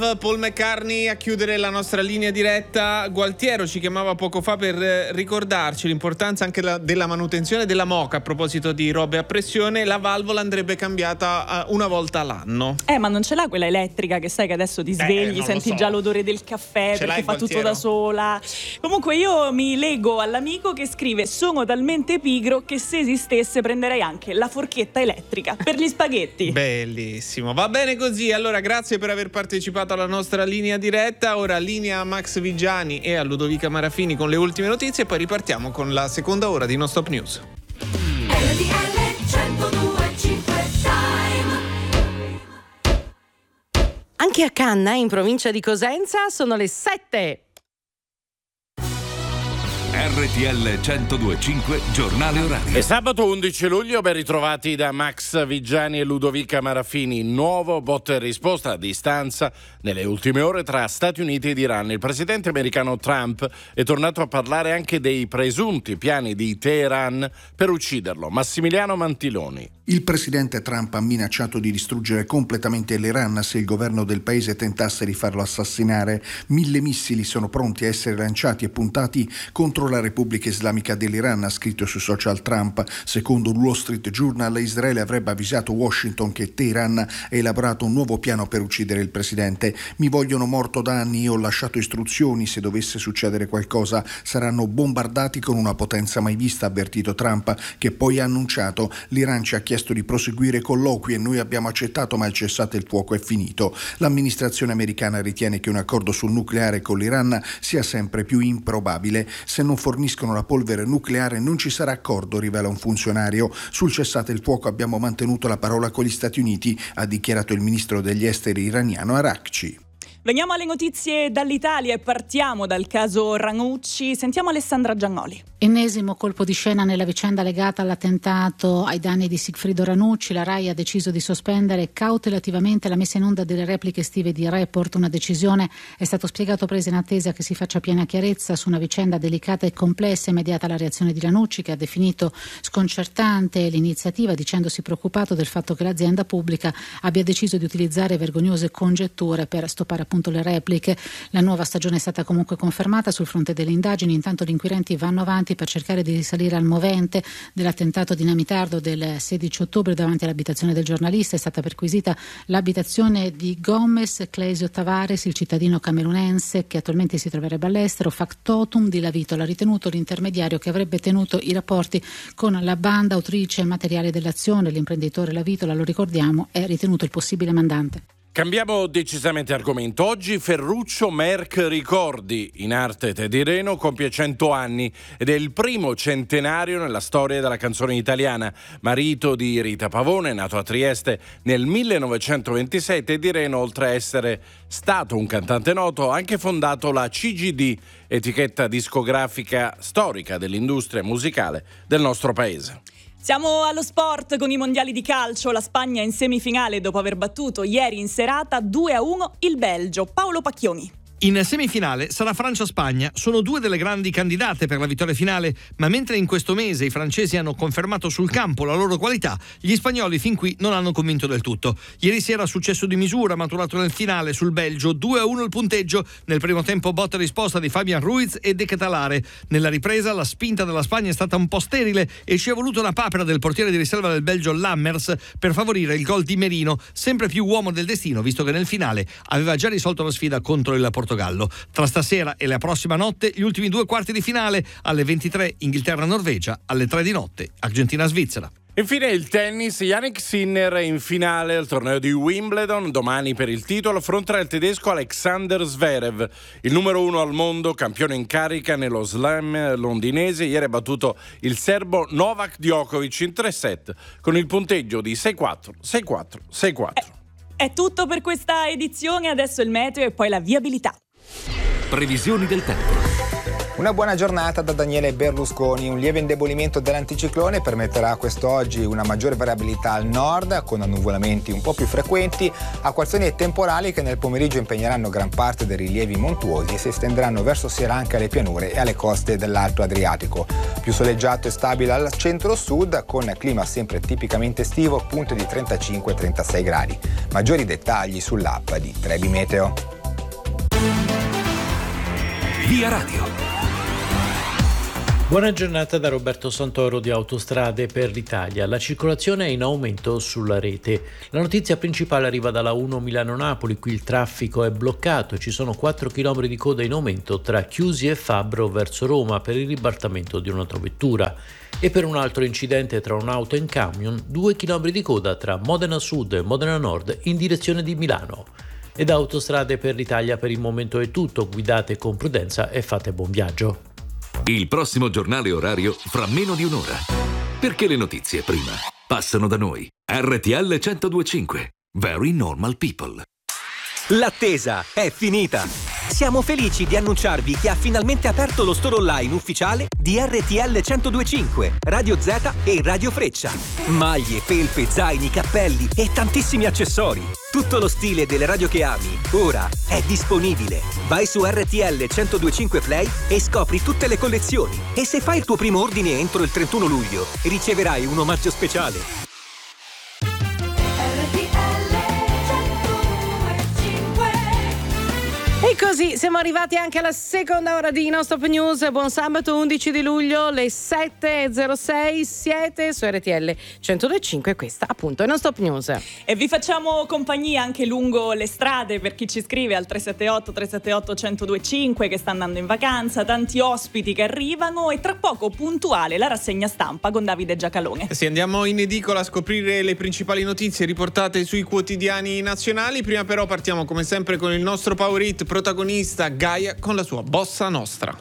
Paul McCartney a chiudere la nostra linea diretta. Gualtiero ci chiamava poco fa per ricordarci l'importanza anche della manutenzione della moka. A proposito di robe a pressione, la valvola andrebbe cambiata una volta all'anno. Ma non ce l'ha quella elettrica che sai che adesso ti svegli, senti già l'odore del caffè perché fa tutto da sola. Comunque io mi lego all'amico che scrive: sono talmente pigro che se esistesse prenderei anche la forchetta elettrica per gli spaghetti. Bellissimo, va bene così. Allora grazie per aver partecipato alla nostra linea diretta. Ora linea a Max Vigiani e a Ludovica Marafini con le ultime notizie e poi ripartiamo con la seconda ora di Non Stop News. Anche a Canna, in provincia di Cosenza, sono le 7. RTL 102.5 Giornale Orario. È sabato 11 luglio, ben ritrovati da Max Vigiani e Ludovica Marafini. Nuovo botta e risposta a distanza nelle ultime ore tra Stati Uniti ed Iran. Il presidente americano Trump è tornato a parlare anche dei presunti piani di Teheran per ucciderlo. Massimiliano Mantiloni. Il presidente Trump ha minacciato di distruggere completamente l'Iran se il governo del paese tentasse di farlo assassinare. 1000 missili sono pronti a essere lanciati e puntati contro la Repubblica Islamica dell'Iran, ha scritto sui social Trump. Secondo il Wall Street Journal, Israele avrebbe avvisato Washington che Teheran ha elaborato un nuovo piano per uccidere il presidente. Mi vogliono morto da anni, io ho lasciato istruzioni, se dovesse succedere qualcosa saranno bombardati con una potenza mai vista, ha avvertito Trump, che poi ha annunciato: l'Iran ci ha chiesto di proseguire colloqui e noi abbiamo accettato, ma il cessate il fuoco è finito. L'amministrazione americana ritiene che un accordo sul nucleare con l'Iran sia sempre più improbabile. Se non forniscono la polvere nucleare non ci sarà accordo, rivela un funzionario. Sul cessate il fuoco abbiamo mantenuto la parola con gli Stati Uniti, ha dichiarato il ministro degli esteri iraniano Arakci. Veniamo alle notizie dall'Italia e partiamo dal caso Ranucci. Sentiamo Alessandra Giannoli. Ennesimo colpo di scena nella vicenda legata all'attentato ai danni di Sigfrido Ranucci. La RAI ha deciso di sospendere cautelativamente la messa in onda delle repliche estive di Report. Una decisione, è stato spiegato, presa in attesa che si faccia piena chiarezza su una vicenda delicata e complessa. Immediata la reazione di Ranucci, che ha definito sconcertante l'iniziativa, dicendosi preoccupato del fatto che l'azienda pubblica abbia deciso di utilizzare vergognose congetture per stoppare appunto le repliche. La nuova stagione è stata comunque confermata sul fronte delle indagini. Intanto gli inquirenti vanno avanti per cercare di risalire al movente dell'attentato dinamitardo del 16 ottobre davanti all'abitazione del giornalista. È stata perquisita l'abitazione di Gomez Clesio Tavares, il cittadino camerunense che attualmente si troverebbe all'estero. Factotum di Lavito l'ha ritenuto l'intermediario che avrebbe tenuto i rapporti con la banda autrice materiale dell'azione. L'imprenditore Lavitola, lo ricordiamo, è ritenuto il possibile mandante. Cambiamo decisamente argomento. Oggi Ferruccio Merck Ricordi, in arte Teddy Reno, compie 100 anni ed è il primo centenario nella storia della canzone italiana. Marito di Rita Pavone, nato a Trieste nel 1926, Teddy Reno, oltre a essere stato un cantante noto, ha anche fondato la CGD, etichetta discografica storica dell'industria musicale del nostro paese. Siamo allo sport con i mondiali di calcio. La Spagna in semifinale dopo aver battuto ieri in serata 2-1 il Belgio. Paolo Pacchioni. In semifinale sarà Francia-Spagna. Sono due delle grandi candidate per la vittoria finale, ma mentre in questo mese i francesi hanno confermato sul campo la loro qualità, gli spagnoli fin qui non hanno convinto del tutto. Ieri sera successo di misura maturato nel finale sul Belgio, 2-1 il punteggio. Nel primo tempo botta e risposta di Fabian Ruiz e De Ketelare. Nella ripresa la spinta della Spagna è stata un po' sterile e ci è voluto una papera del portiere di riserva del Belgio Lammers per favorire il gol di Merino, sempre più uomo del destino, visto che nel finale aveva già risolto la sfida contro il Portogallo. Tra stasera e la prossima notte gli ultimi due quarti di finale, alle 23 Inghilterra-Norvegia, alle 3 di notte Argentina-Svizzera. Infine il tennis. Jannik Sinner è in finale al torneo di Wimbledon. Domani per il titolo affronterà il tedesco Alexander Zverev, il numero 1 al mondo, campione in carica nello slam londinese. Ieri ha battuto il serbo Novak Djokovic in 3 set con il punteggio di 6-4, 6-4, 6-4. È tutto per questa edizione, adesso il meteo e poi la viabilità. Previsioni del tempo. Una buona giornata da Daniele Berlusconi. Un lieve indebolimento dell'anticiclone permetterà quest'oggi una maggiore variabilità al nord, con annuvolamenti un po' più frequenti, acquazzoni e temporali che nel pomeriggio impegneranno gran parte dei rilievi montuosi e si estenderanno verso sera anche alle pianure e alle coste dell'Alto Adriatico. Più soleggiato e stabile al centro-sud, con clima sempre tipicamente estivo, punte di 35-36 gradi. Maggiori dettagli sull'app di Trebi Meteo. Via Radio. Buona giornata da Roberto Santoro di Autostrade per l'Italia. La circolazione è in aumento sulla rete. La notizia principale arriva dalla 1 Milano-Napoli, qui il traffico è bloccato, ci sono 4 km di coda in aumento tra Chiusi e Fabbro verso Roma per il ribaltamento di un'autovettura. E per un altro incidente tra un'auto e un camion, 2 km di coda tra Modena Sud e Modena Nord in direzione di Milano. E da Autostrade per l'Italia per il momento è tutto, guidate con prudenza e fate buon viaggio. Il prossimo giornale orario fra meno di un'ora. Perché le notizie prima passano da noi. RTL 102.5. Very Normal People. L'attesa è finita. Siamo felici di annunciarvi che ha finalmente aperto lo store online ufficiale di RTL 102.5, Radio Z e Radio Freccia. Maglie, felpe, zaini, cappelli e tantissimi accessori. Tutto lo stile delle radio che ami, ora è disponibile. Vai su RTL 102.5 Play e scopri tutte le collezioni. E se fai il tuo primo ordine entro il 31 luglio, riceverai un omaggio speciale. E così siamo arrivati anche alla seconda ora di Non Stop News. Buon sabato 11 di luglio, le 7.06. Siete su RTL 102.5. Questa appunto è Non Stop News. E vi facciamo compagnia anche lungo le strade per chi ci scrive al 378 1025 che sta andando in vacanza, tanti ospiti che arrivano e tra poco puntuale la rassegna stampa con Davide Giacalone. Sì, andiamo in edicola a scoprire le principali notizie riportate sui quotidiani nazionali. Prima però partiamo come sempre con il nostro Power Hit protagonista Gaia con la sua Bossa Nostra.